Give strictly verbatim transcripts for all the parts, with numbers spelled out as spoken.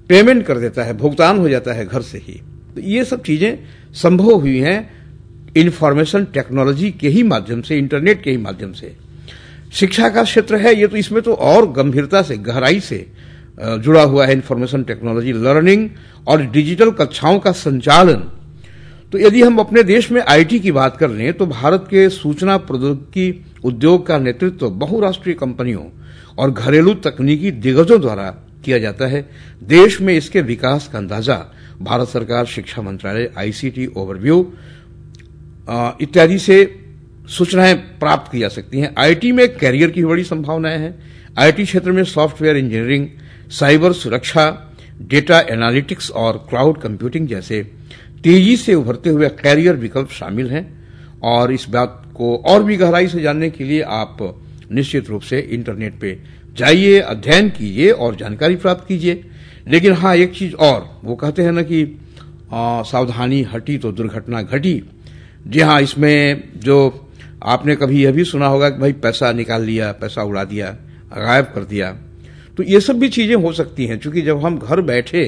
Payment कर देता है, भुगतान हो जाता है घर से ही। तो ये सब चीजें संभव हुई हैं इंफॉर्मेशन टेक्नोलॉजी के ही माध्यम से, इंटरनेट के ही माध्यम से। शिक्षा का क्षेत्र है ये, तो इसमें तो और गंभीरता से, गहराई से जुड़ा हुआ है इंफॉर्मेशन टेक्नोलॉजी, लर्निंग और डिजिटल कक्षाओं का संचालन। तो यदि हम अपने देश में आईटी की बात कर लें तो भारत के सूचना प्रौद्योगिकी उद्योग का नेतृत्व बहुराष्ट्रीय कंपनियों और घरेलू तकनीकी दिग्गजों द्वारा किया जाता है। देश में इसके विकास का अंदाजा भारत सरकार, शिक्षा मंत्रालय, आईसीटी ओवरव्यू इत्यादि से सूचनाएं प्राप्त की जा सकती हैं। आईटी में कैरियर की बड़ी संभावनाएं हैं। आईटी क्षेत्र में सॉफ्टवेयर इंजीनियरिंग, साइबर सुरक्षा, डेटा एनालिटिक्स और क्लाउड कंप्यूटिंग जैसे तेजी से उभरते हुए कैरियर विकल्प शामिल हैं। और इस बात को और भी गहराई से जानने के लिए आप निश्चित रूप से इंटरनेट पे जाइए, अध्ययन कीजिए और जानकारी प्राप्त कीजिए। लेकिन हाँ, एक चीज और, वो कहते हैं ना कि आ, सावधानी हटी तो दुर्घटना घटी। जी हाँ, इसमें जो आपने कभी यह भी सुना होगा कि भाई पैसा निकाल लिया, पैसा उड़ा दिया, गायब कर दिया, तो ये सब भी चीजें हो सकती हैं। क्योंकि जब हम घर बैठे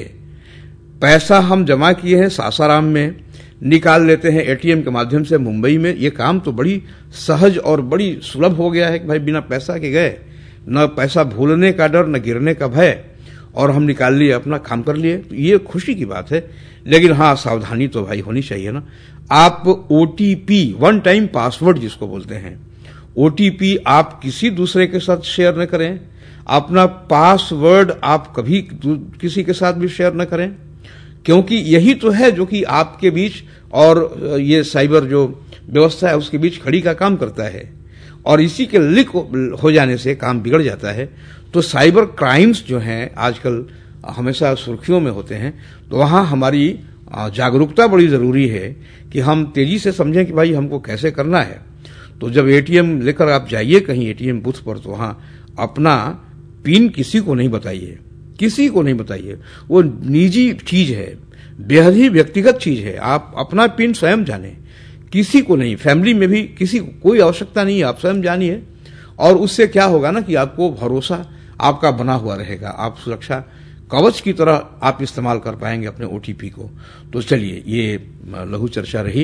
पैसा हम जमा किए हैं सासाराम में, निकाल लेते हैं एटीएम के माध्यम से मुंबई में, ये काम तो बड़ी सहज और बड़ी सुलभ हो गया है कि भाई बिना पैसा के गए, न पैसा भूलने का डर, न गिरने का भय, और हम निकाल लिए, अपना काम कर लिए। तो ये खुशी की बात है। लेकिन हाँ, सावधानी तो भाई होनी चाहिए ना। आप ओटीपी, वन टाइम पासवर्ड जिसको बोलते हैं, ओटीपी आप किसी दूसरे के साथ शेयर न करें। अपना पासवर्ड आप कभी किसी के साथ भी शेयर न करें, क्योंकि यही तो है जो कि आपके बीच और ये साइबर जो व्यवस्था है उसके बीच खड़ी का काम करता है। और इसी के लीक हो जाने से काम बिगड़ जाता है। तो साइबर क्राइम्स जो हैं आजकल हमेशा सुर्खियों में होते हैं। तो वहां हमारी जागरूकता बड़ी जरूरी है कि हम तेजी से समझें कि भाई हमको कैसे करना है। तो जब एटीएम लेकर आप जाइए कहीं एटीएम बूथ पर, तो वहां अपना पिन किसी को नहीं बताइए, किसी को नहीं बताइए। वो निजी चीज है, बेहद ही व्यक्तिगत चीज है। आप अपना पिन स्वयं जाने, किसी को नहीं। फैमिली में भी किसी को कोई आवश्यकता नहीं है, आप स्वयं जानिए। और उससे क्या होगा ना कि आपको भरोसा आपका बना हुआ रहेगा, आप सुरक्षा कवच की तरह आप इस्तेमाल कर पाएंगे अपने ओटीपी को। तो चलिए, ये लघु चर्चा रही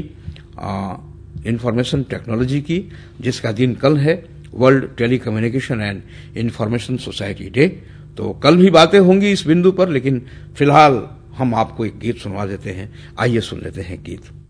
इंफॉर्मेशन टेक्नोलॉजी की, जिसका दिन कल है world tele communication and information society day. तो कल भी बातें होंगी इस बिंदु पर, लेकिन फिलहाल हम आपको एक गीत सुनवा देते हैं। आइए सुन लेते हैं गीत।